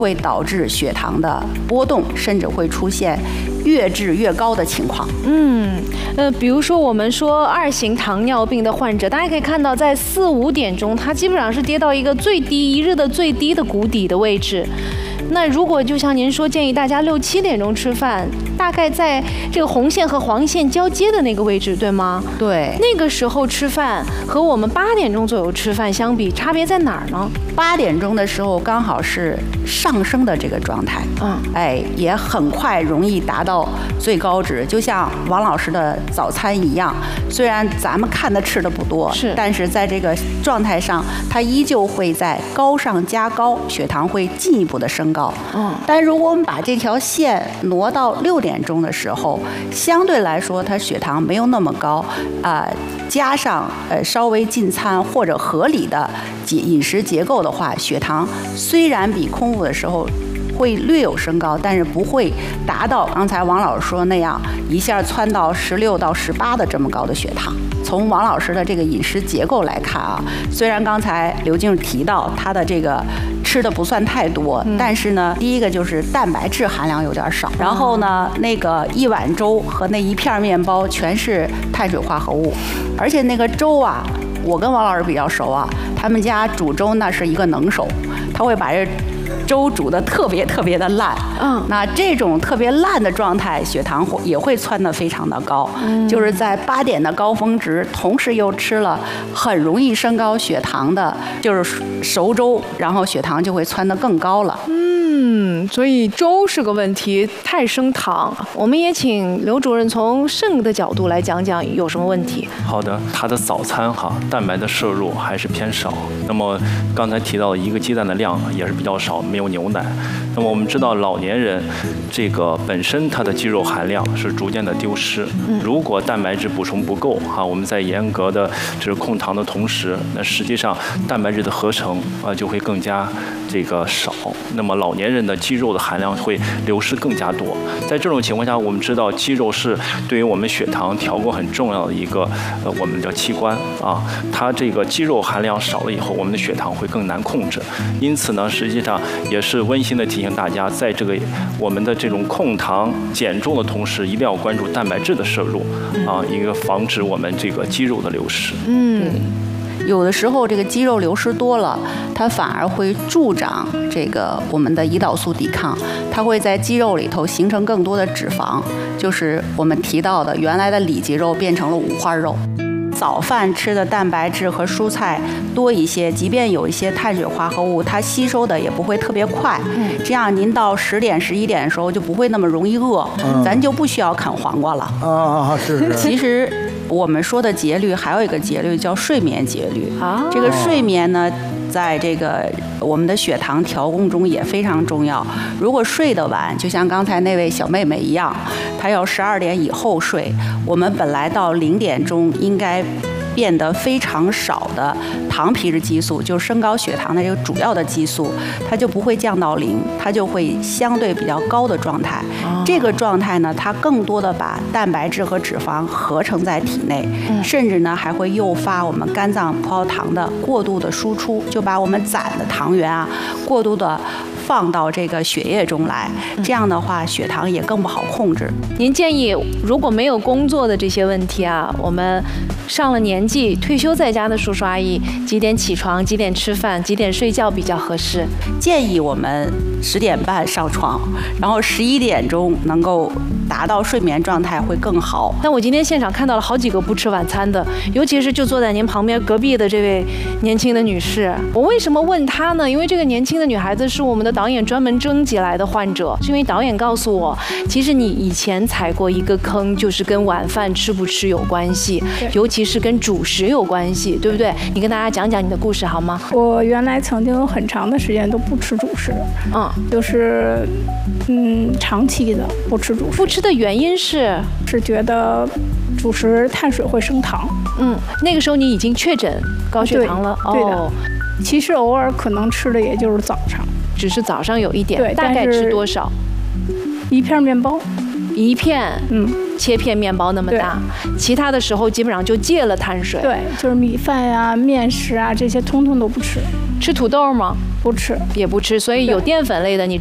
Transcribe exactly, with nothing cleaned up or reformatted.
会导致血糖的波动，甚至会出现越治越高的情况。 嗯，呃，比如说我们说二型糖尿病的患者，大家可以看到，在四五点钟，他基本上是跌到一个最低一日的最低的谷底的位置。那如果就像您说，建议大家六七点钟吃饭，大概在这个红线和黄线交接的那个位置，对吗？ 对， 那个时候吃饭和我们八点钟左右吃饭相比，差别在哪儿呢？ 八点钟的时候刚好是上升的这个状态， 嗯， 哎，也很快容易达到最高值，就像王老师的早餐一样，虽然咱们看的吃的不多， 是， 但是在这个状态上，它依旧会在高上加高，血糖会进一步的升高。 嗯， 但如果我们把这条线挪到六点钟的时候，相对来说它血糖没有那么高，啊、呃，加上呃稍微进餐或者合理的饮食结构的话，血糖虽然比空腹的时候会略有升高，但是不会达到刚才王老师说那样一下窜到十六到十八的这么高的血糖。从王老师的这个饮食结构来看啊，虽然刚才刘静提到他的这个吃的不算太多，嗯、但是呢，第一个就是蛋白质含量有点少，然后呢，那个一碗粥和那一片面包全是碳水化合物，而且那个粥啊，我跟王老师比较熟啊，他们家煮粥那是一个能手，他会把这粥煮得特别特别的烂，嗯，那这种特别烂的状态，血糖也会窜得非常的高，嗯，就是在八点的高峰值，同时又吃了很容易升高血糖的，就是熟粥，然后血糖就会窜得更高了。 嗯，所以粥是个问题，太升糖。我们也请刘主任从肾的角度来讲讲有什么问题。 好的，他的早餐哈，蛋白的摄入还是偏少。那么刚才提到一个鸡蛋的量也是比较少，没有牛奶。那么我们知道老年人这个本身它的肌肉含量是逐渐的丢失。如果蛋白质补充不够哈，我们在严格的就是控糖的同时，那实际上蛋白质的合成啊就会更加这个少。那么老年人的肌肉的含量会流失更加多。在这种情况下，我们知道肌肉是对于我们血糖调控很重要的一个呃我们叫器官啊。它这个肌肉含量少了以后，我们的血糖会更难控制。因此呢，实际上也是温馨的提醒大家，在这个我们的这种控糖减重的同时，一定要关注蛋白质的摄入啊，一个防止我们这个肌肉的流失。 嗯。有的时候这个肌肉流失多了，它反而会助长这个我们的胰岛素抵抗，它会在肌肉里头形成更多的脂肪，就是我们提到的原来的里脊肉变成了五花肉。早饭吃的蛋白质和蔬菜多一些，即便有一些碳水化合物，它吸收的也不会特别快。嗯，这样您到十点、十一点的时候就不会那么容易饿，嗯、咱就不需要啃黄瓜了。 啊，是是。 其实我们说的节律还有一个节律叫睡眠节律。啊，这个睡眠呢，在这个我们的血糖调控中也非常重要。如果睡得晚，就像刚才那位小妹妹一样，她要十二点以后睡，我们本来到零点钟应该变得非常少的糖皮质激素，就是升高血糖的这个主要的激素，它就不会降到零，它就会相对比较高的状态。哦、这个状态呢，它更多的把蛋白质和脂肪合成在体内，嗯、甚至呢还会诱发我们肝脏葡萄糖的过度的输出，就把我们攒的糖原啊过度的放到这个血液中来，这样的话血糖也更不好控制。 您建议如果没有工作的这些问题啊，我们上了年纪退休在家的叔叔阿姨，几点起床，几点吃饭，几点睡觉比较合适？ 建议我们十点半上床，然后十一点钟能够达到睡眠状态会更好。 但我今天现场看到了好几个不吃晚餐的，尤其是就坐在您旁边隔壁的这位年轻的女士。我为什么问她呢？因为这个年轻的女孩子是我们的导演专门征集来的患者，是因为导演告诉我，其实你以前踩过一个坑，就是跟晚饭吃不吃有关系，尤其是跟主食有关系，对不对？你跟大家讲讲你的故事好吗？ 我原来曾经有很长的时间都不吃主食，嗯，就是嗯长期的不吃主食。 不吃的原因是是觉得主食碳水会升糖。 嗯，那个时候你已经确诊高血糖了。 对，对的。哦，其实偶尔可能吃的也就是早上， 只是早上有一点。 对， 大概吃多少？ 一片面包。 一一片，嗯，切片面包那么大，其他的时候基本上就戒了碳水。 对，就是米饭呀、面食啊这些，通通都不吃。 吃土豆吗？ 不吃， 也不吃。所以有淀粉类的你